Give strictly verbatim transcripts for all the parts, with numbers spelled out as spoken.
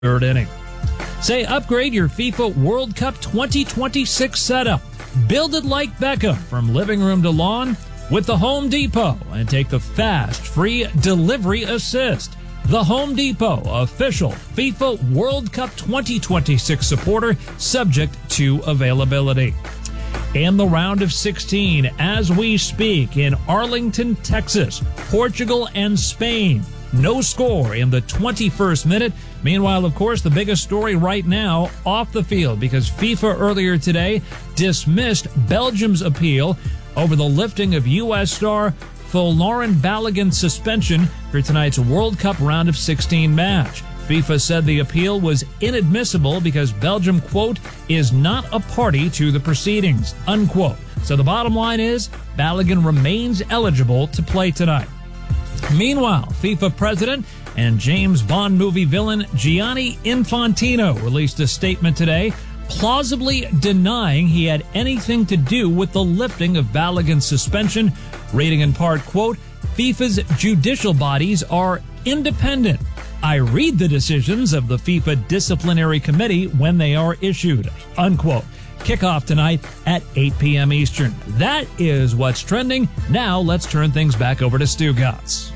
third inning. Say upgrade your FIFA World Cup twenty twenty-six setup. Build it like Beckham from living room to lawn with the Home Depot and take the fast, free delivery assist. The Home Depot, official FIFA World Cup twenty twenty-six supporter, subject to availability. And the round of sixteen as we speak in Arlington, Texas, Portugal and Spain. No score in the twenty-first minute. Meanwhile, of course, the biggest story right now off the field because FIFA earlier today dismissed Belgium's appeal over the lifting of U S star Folarin Balogun's suspension for tonight's World Cup round of sixteen match. FIFA said the appeal was inadmissible because Belgium, quote, is not a party to the proceedings, unquote. So the bottom line is Balogun remains eligible to play tonight. Meanwhile, FIFA president and James Bond movie villain Gianni Infantino released a statement today plausibly denying he had anything to do with the lifting of Balogun's suspension, reading in part, quote, FIFA's judicial bodies are independent. I read the decisions of the FIFA Disciplinary Committee when they are issued, unquote. Kickoff tonight at eight p.m. Eastern. That is what's trending. Now let's turn things back over to Stu Gatz.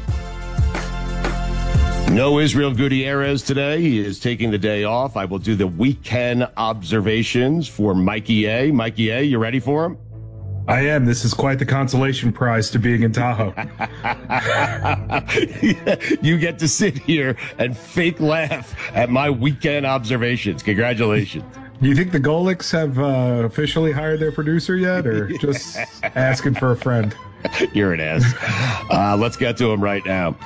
No Israel Gutierrez today. He is taking the day off. I will do the weekend observations for Mikey A. Mikey A, you ready for him? I am. This is quite the consolation prize to being in Tahoe. You get to sit here and fake laugh at my weekend observations. Congratulations. Do you think the Golics have uh, officially hired their producer yet, or just asking for a friend? You're an ass. Uh, let's get to him right now.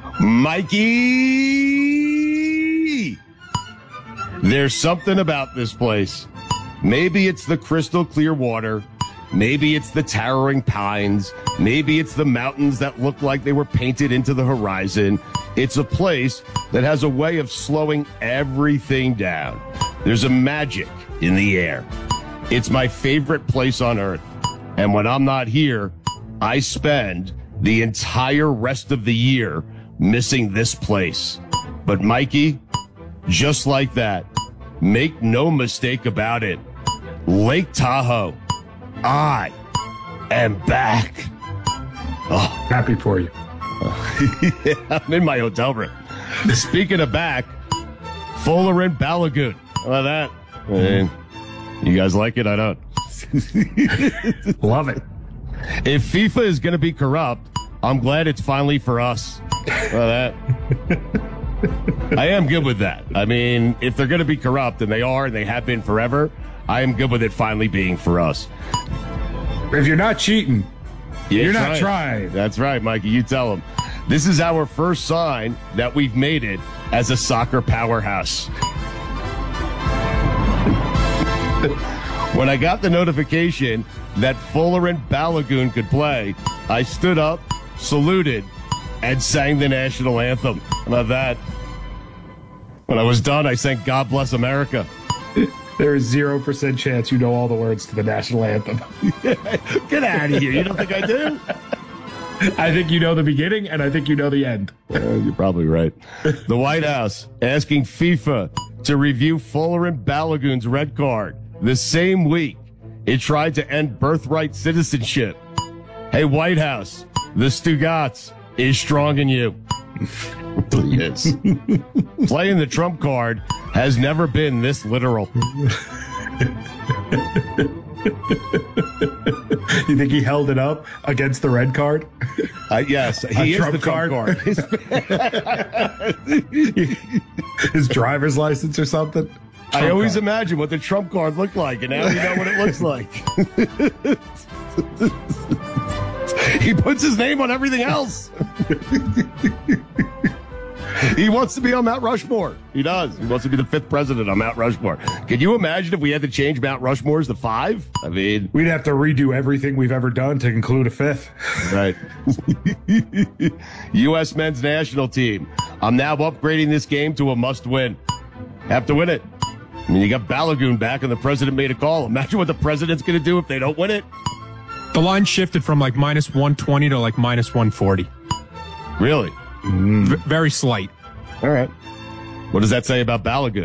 Mikey! There's something about this place. Maybe it's the crystal clear water. Maybe it's the towering pines. Maybe it's the mountains that look like they were painted into the horizon. It's a place that has a way of slowing everything down. There's a magic in the air. It's my favorite place on earth. And when I'm not here, I spend the entire rest of the year missing this place. But Mikey, just like that, make no mistake about it. Lake Tahoe, I am back. Oh, happy for you. Yeah, I'm in my hotel room. Speaking of back, Folarin Balogun. How about that? I mean, you guys like it? I don't. Love it. If FIFA is going to be corrupt, I'm glad it's finally for us. How about that? I am good with that. I mean, if they're going to be corrupt, and they are, and they have been forever, I am good with it finally being for us. If you're not cheating, yeah, you're not right. trying. That's right, Mikey. You tell them. This is our first sign that we've made it as a soccer powerhouse. When I got the notification that Folarin Balogun could play, I stood up, saluted, and sang the national anthem. How about that? When I was done, I sang God Bless America. There is zero percent chance you know all the words to the national anthem. Get out of here. You don't think I do? I think you know the beginning, and I think you know the end. Uh, you're probably right. The White House asking FIFA to review Folarin Balogun's red card the same week it tried to end birthright citizenship. Hey, White House, the Stugats is strong in you. Yes. Playing the Trump card has never been this literal. You think he held it up against the red card? Uh, yes, he is Trump the Trump card. card. His driver's license or something? Trump I always card. imagine what the Trump card looked like, and now you know what it looks like. He puts his name on everything else. He wants to be on Mount Rushmore. He does. He wants to be the fifth president on Mount Rushmore. Can you imagine if we had to change Mount Rushmore's to five? I mean, we'd have to redo everything we've ever done to include a fifth. Right. U S men's national team. I'm now upgrading this game to a must-win. Have to win it. I mean, you got Balogun back, and the president made a call. Imagine what the president's going to do if they don't win it. The line shifted from like minus one twenty to like minus one forty. Really? V- very slight. All right. What does that say about Balagoon?